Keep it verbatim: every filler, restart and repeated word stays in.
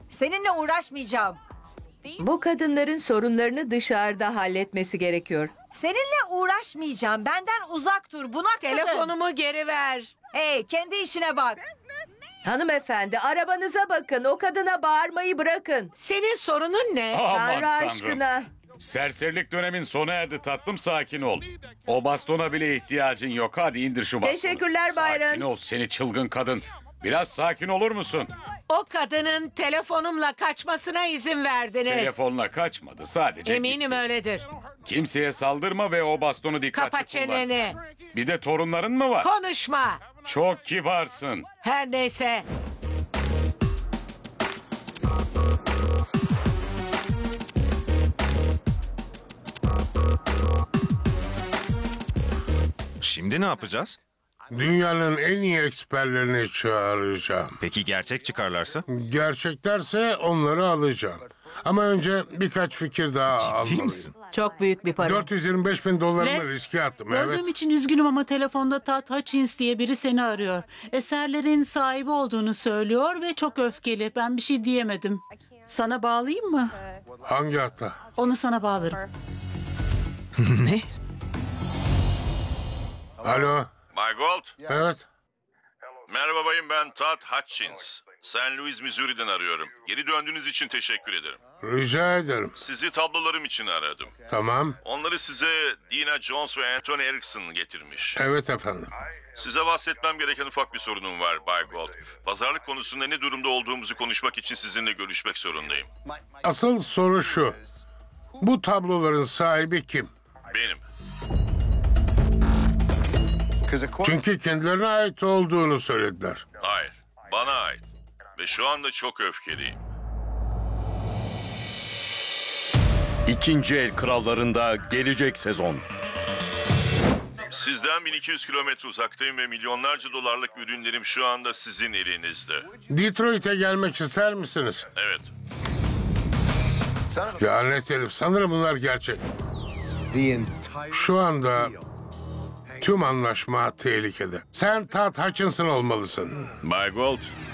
Seninle uğraşmayacağım. Bu kadınların sorunlarını dışarıda halletmesi gerekiyor. Seninle uğraşmayacağım. Benden uzak dur. Bunak kadın. Telefonumu geri ver. Hey, kendi işine bak. Hanımefendi, arabanıza bakın. O kadına bağırmayı bırakın. Senin sorunun ne? Aman Tanrı tanrım. aşkına. Serserilik dönemin sona erdi tatlım, sakin ol. O bastona bile ihtiyacın yok. Hadi indir şu bastonu. Teşekkürler Byron. Sakin ol seni çılgın kadın. Biraz sakin olur musun? O kadının telefonumla kaçmasına izin verdiniz. Telefonla kaçmadı, sadece Eminim gitti. öyledir. Kimseye saldırma ve o bastonu dikkatli Kapa kullan. çeneni. Bir de torunların mı var? Konuşma. Çok kibarsın. Her neyse. Şimdi ne yapacağız? Dünyanın en iyi eksperlerini çağıracağım. Peki gerçek çıkarlarsa? Gerçeklerse onları alacağım. Ama önce birkaç fikir daha Ciddi almalıyım. misin? Çok büyük bir para. dört yüz yirmi beş bin dolarımı Les, riske attım, Böldüğüm evet. için üzgünüm ama telefonda Todd Hutchins diye biri seni arıyor. Eserlerin sahibi olduğunu söylüyor ve çok öfkeli. Ben bir şey diyemedim. Sana bağlayayım mı? Hangi hatta? Onu sana bağlarım. Ne? Alo, Bay Gold, evet. merhaba bayım, ben Todd Hutchins. Saint Louis, Missouri'den arıyorum. Geri döndüğünüz için teşekkür ederim. Rica ederim. Sizi tablolarım için aradım. Tamam, Onları size Dina Jones ve Anthony Erickson getirmiş. evet efendim. Size bahsetmem gereken ufak bir sorunum var Bay Gold. Pazarlık konusunda ne durumda olduğumuzu konuşmak için sizinle görüşmek zorundayım. Asıl soru şu. Bu tabloların sahibi kim? Benim. Çünkü kendilerine ait olduğunu söylediler. Hayır, bana ait. Ve şu anda çok öfkeliyim. İkinci El Krallarında gelecek sezon. Sizden bin iki yüz kilometre uzaktayım ve milyonlarca dolarlık ürünlerim şu anda sizin elinizde. Detroit'e gelmek ister misiniz? Evet. Lanet herif, sanırım bunlar gerçek. Şu anda tüm anlaşma tehlikede. Sen Todd Hutchinson olmalısın. Bay Gold,